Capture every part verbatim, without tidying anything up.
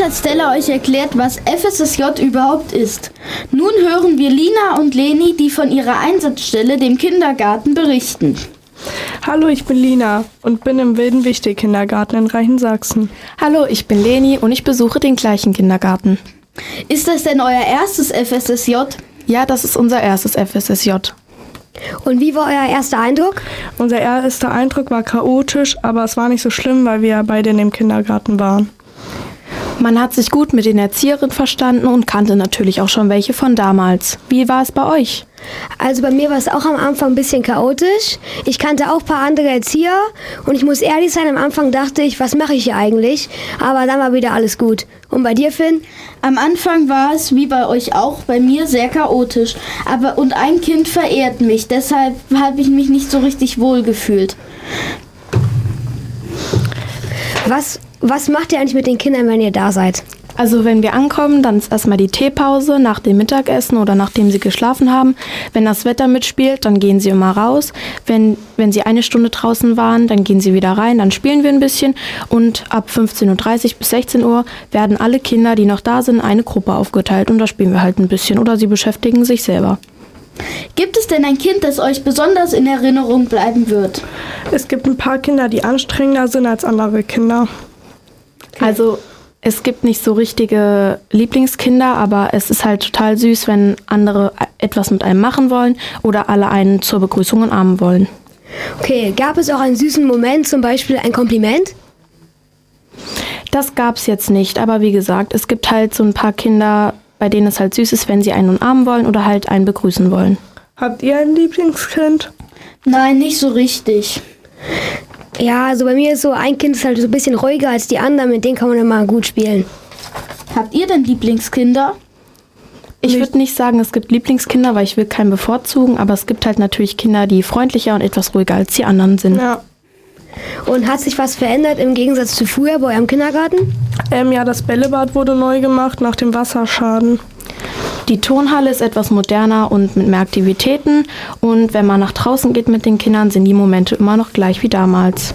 hat Stella euch erklärt, was F S S J überhaupt ist. Nun hören wir Lina und Leni, die von ihrer Einsatzstelle, dem Kindergarten, berichten. Hallo, ich bin Lina und bin im Wilden-Wichtig-Kindergarten in Reichensaxen. Hallo, ich bin Leni und ich besuche den gleichen Kindergarten. Ist das denn euer erstes F S S J? Ja, das ist unser erstes F S S J. Und wie war euer erster Eindruck? Unser erster Eindruck war chaotisch, aber es war nicht so schlimm, weil wir ja beide in dem Kindergarten waren. Man hat sich gut mit den Erzieherinnen verstanden und kannte natürlich auch schon welche von damals. Wie war es bei euch? Also bei mir war es auch am Anfang ein bisschen chaotisch. Ich kannte auch ein paar andere Erzieher und ich muss ehrlich sein, am Anfang dachte ich, was mache ich hier eigentlich? Aber dann war wieder alles gut. Und bei dir, Finn? Am Anfang war es, wie bei euch auch, bei mir sehr chaotisch. Aber und ein Kind verehrt mich, deshalb habe ich mich nicht so richtig wohl gefühlt. Was, was macht ihr eigentlich mit den Kindern, wenn ihr da seid? Also wenn wir ankommen, dann ist erstmal die Teepause nach dem Mittagessen oder nachdem sie geschlafen haben. Wenn das Wetter mitspielt, dann gehen sie immer raus. Wenn, wenn sie eine Stunde draußen waren, dann gehen sie wieder rein, dann spielen wir ein bisschen. Und ab fünfzehn Uhr dreißig bis sechzehn Uhr werden alle Kinder, die noch da sind, in eine Gruppe aufgeteilt. Und da spielen wir halt ein bisschen oder sie beschäftigen sich selber. Gibt es denn ein Kind, das euch besonders in Erinnerung bleiben wird? Es gibt ein paar Kinder, die anstrengender sind als andere Kinder. Okay. Also es gibt nicht so richtige Lieblingskinder, aber es ist halt total süß, wenn andere etwas mit einem machen wollen oder alle einen zur Begrüßung umarmen wollen. Okay, gab es auch einen süßen Moment, zum Beispiel ein Kompliment? Das gab es jetzt nicht, aber wie gesagt, es gibt halt so ein paar Kinder, bei denen es halt süß ist, wenn sie einen umarmen wollen oder halt einen begrüßen wollen. Habt ihr ein Lieblingskind? Nein, nicht so richtig. Ja, also bei mir ist so, ein Kind ist halt so ein bisschen ruhiger als die anderen, mit denen kann man immer gut spielen. Habt ihr denn Lieblingskinder? Ich würde nicht sagen, es gibt Lieblingskinder, weil ich will keinen bevorzugen, aber es gibt halt natürlich Kinder, die freundlicher und etwas ruhiger als die anderen sind. Ja. Und hat sich was verändert im Gegensatz zu früher bei eurem Kindergarten? Ähm, ja, das Bällebad wurde neu gemacht nach dem Wasserschaden. Die Turnhalle ist etwas moderner und mit mehr Aktivitäten. Und wenn man nach draußen geht mit den Kindern, sind die Momente immer noch gleich wie damals.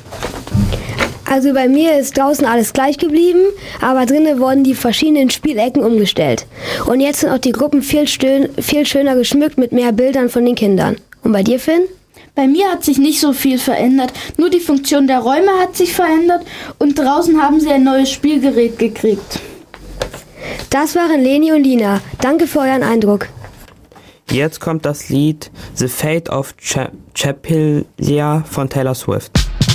Also bei mir ist draußen alles gleich geblieben, aber drinnen wurden die verschiedenen Spielecken umgestellt. Und jetzt sind auch die Gruppen viel, stön- viel schöner geschmückt mit mehr Bildern von den Kindern. Und bei dir, Finn? Bei mir hat sich nicht so viel verändert. Nur die Funktion der Räume hat sich verändert und draußen haben sie ein neues Spielgerät gekriegt. Das waren Leni und Lina. Danke für euren Eindruck. Jetzt kommt das Lied The Fate of Ch- Chapellia von Taylor Swift.